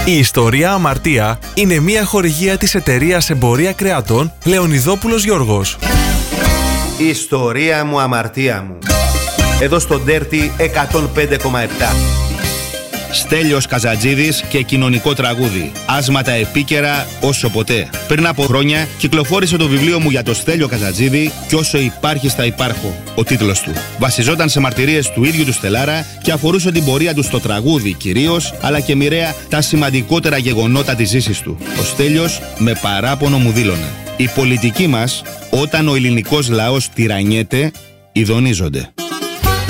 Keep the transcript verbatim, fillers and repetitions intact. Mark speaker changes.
Speaker 1: Η ιστορία Αμαρτία είναι μια χορηγία της εταιρείας εμπορία κρεατών Λεωνιδόπουλος Γιώργος.
Speaker 2: Η ιστορία μου, αμαρτία μου. Εδώ στο Dirty εκατόν πέντε κόμμα επτά.
Speaker 3: Στέλιος Καζατζίδης και κοινωνικό τραγούδι. Άσματα επίκαιρα όσο ποτέ. Πριν από χρόνια κυκλοφόρησε το βιβλίο μου για το Στέλιο Καζατζίδη «Κι όσο υπάρχεις θα υπάρχω», ο τίτλος του. Βασιζόταν σε μαρτυρίες του ίδιου του Στελάρα και αφορούσε την πορεία του στο τραγούδι κυρίως, αλλά και μοιραία τα σημαντικότερα γεγονότα της ζήσης του. Ο Στέλιος με παράπονο μου δήλωνε: «Η πολιτική μας, όταν ο ελληνικός λαός τυραννιέται, ειδονίζονται».